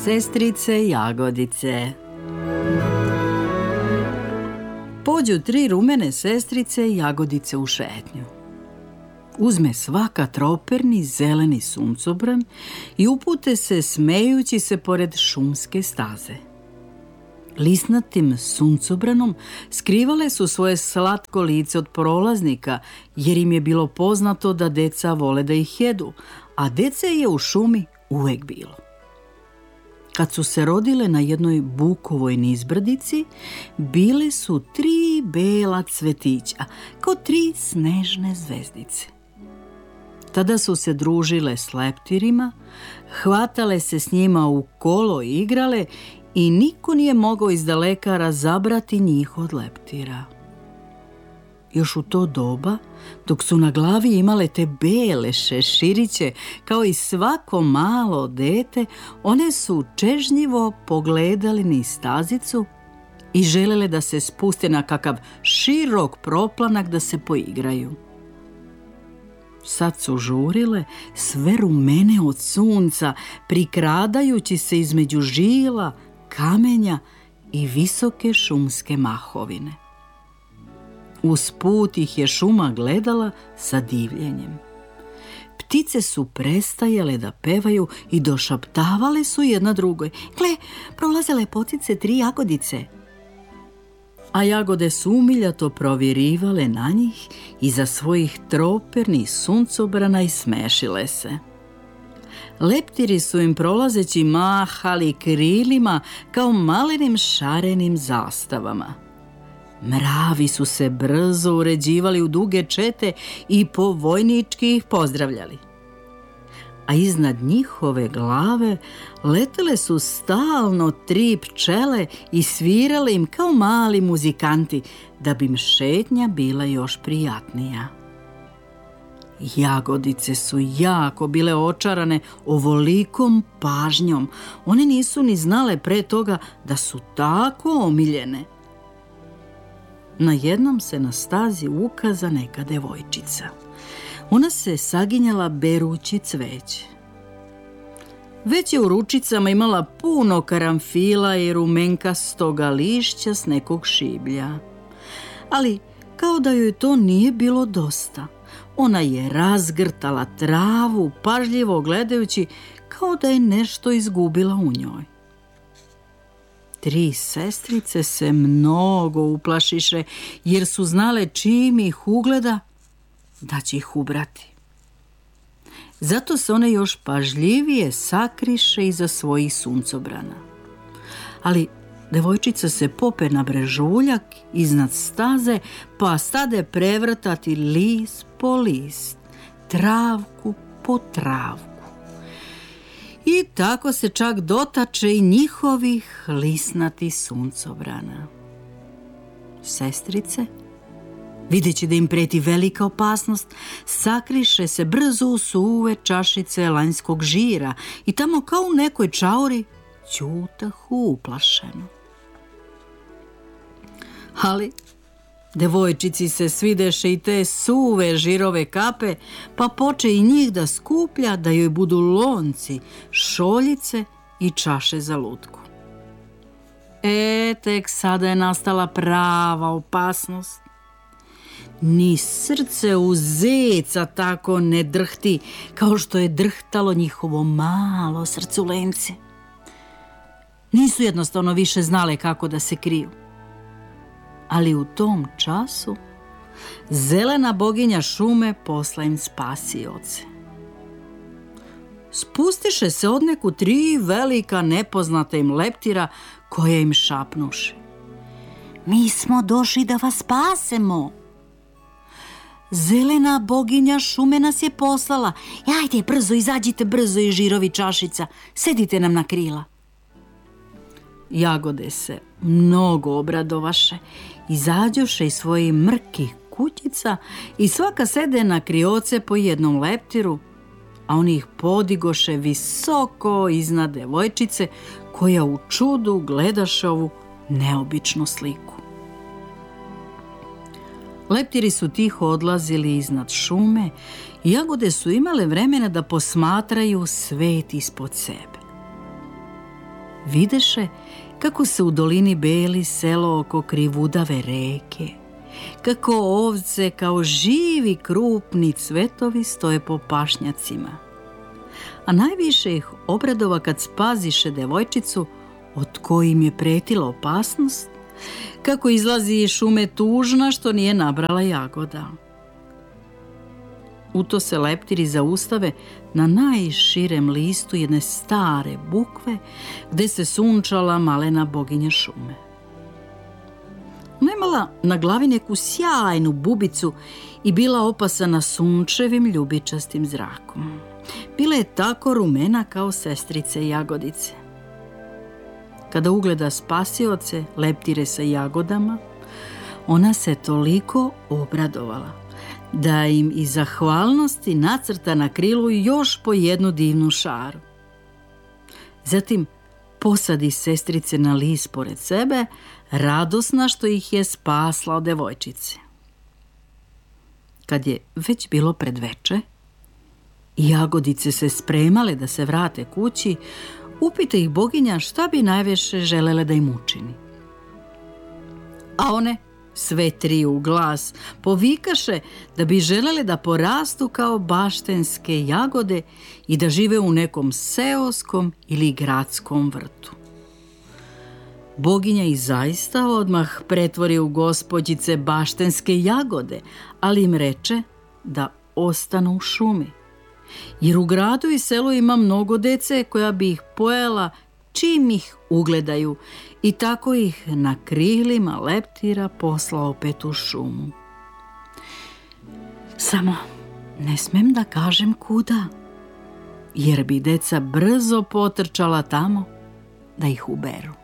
Sestrice Jagodice. Pođu 3 rumene sestrice Jagodice u šetnju. Uzme svaka troperni zeleni suncobran i upute se smejući se pored šumske staze. Lisnatim suncobranom skrivale su svoje slatko lice od prolaznika, jer im je bilo poznato da deca vole da ih jedu, a dece je u šumi uvek bilo. Kad su se rodile na jednoj bukovoj nizbrdici, bile su 3 bela cvetića, kao 3 snežne zvezdice. Tada su se družile s leptirima, hvatale se s njima u kolo i igrale i niko nije mogao izdaleka razabrati njih od leptira. Još u to doba, dok su na glavi imale te bele šeširiće, kao i svako malo dete, one su čežnjivo pogledali niz stazicu i želele da se spuste na kakav širok proplanak da se poigraju. Sad su žurile, sve rumene od sunca, prikradajući se između žila, kamenja i visoke šumske mahovine. Usput ih je šuma gledala sa divljenjem. Ptice su prestajale da pevaju i došaptavale su jedna drugoj: "Gle, prolaze lepotice 3 jagodice." A jagode su umiljato provjerivale na njih iza svojih tropernih suncobrana i smešile se. Leptiri su im prolazeći mahali krilima kao malenim šarenim zastavama. Mravi su se brzo uređivali u duge čete i po vojnički ih pozdravljali. A iznad njihove glave letele su stalno 3 pčele i svirale im kao mali muzikanti, da bi im šetnja bila još prijatnija. Jagodice su jako bile očarane ovolikom pažnjom. One nisu ni znale pre toga da su tako omiljene. Najednom se na stazi ukaza neka devojčica. Ona se saginjala berući cveće. Već je u ručicama imala puno karamfila i rumenkastoga lišća s nekog šiblja. Ali kao da joj to nije bilo dosta, ona je razgrtala travu, pažljivo gledajući kao da je nešto izgubila u njoj. 3 sestrice se mnogo uplašiše, jer su znale čim ih ugleda da će ih ubrati. Zato se one još pažljivije sakriše iza svojih suncobrana. Ali devojčica se pope na brežuljak iznad staze, pa stade prevrtati list po list, travku po travku. I tako se čak dotače i njihovih lisnatih suncobrana. Sestrice, videći da im preti velika opasnost, sakriše se brzo u suve čašice lanjskog žira i tamo kao u nekoj čauri ćutahu uplašeno. Ali devojčici se svideše i te suve žirove kape, pa poče i njih da skuplja da joj budu lonci, šoljice i čaše za lutku. Tek sada je nastala prava opasnost. Ni srce u zeca tako ne drhti kao što je drhtalo njihovo malo srculence. Nisu jednostavno više znale kako da se kriju. Ali u tom času zelena boginja šume posla im spasioce. Spustiše se odneku 3 velika nepoznata im leptira koja im šapnuše: "Mi smo došli da vas spasemo. Zelena boginja šume nas je poslala. Ajde, brzo, izađite brzo iz žirovi čašica. Sedite nam na krila." Jagode se mnogo obradovaše, izađoše iz svojih mrkih kućica i svaka sede na krioce po jednom leptiru, a oni ih podigoše visoko iznad devojčice koja u čudu gledaše ovu neobičnu sliku. Leptiri su tiho odlazili iznad šume i jagode su imale vremena da posmatraju svet ispod sebe. videše kako se u dolini beli selo oko krivudave reke, kako ovce kao živi krupni cvetovi stoje po pašnjacima. A najviše ih obradova kad spaziše devojčicu od kojim je pretila opasnost, kako izlazi iz šume tužna što nije nabrala jagoda. U to se leptiri zaustave na najširem listu jedne stare bukve gde se sunčala malena boginja šume. Ona je imala na glavi neku sjajnu bubicu i bila opasana sunčevim ljubičastim zrakom. Bila je tako rumena kao sestrice jagodice. Kada ugleda spasioce, leptire sa jagodama, ona se toliko obradovala da im iz zahvalnosti nacrta na krilu još po jednu divnu šaru. Zatim posadi sestrice na list pored sebe, radosna što ih je spasla od devojčice. Kad je već bilo predveče i jagodice se spremale da se vrate kući, upita ih boginja šta bi najviše želele da im učini. A one sve tri u glas povikaše da bi želele da porastu kao baštenske jagode i da žive u nekom seoskom ili gradskom vrtu. Boginja ih zaista odmah pretvori u gospođice baštenske jagode, ali im reče da ostanu u šumi, jer u gradu i selu ima mnogo dece koja bi ih pojela čim ih ugledaju, i tako ih na krilima leptira poslao opet u šumu. Samo ne smem da kažem kuda, jer bi deca brzo potrčala tamo da ih uberu.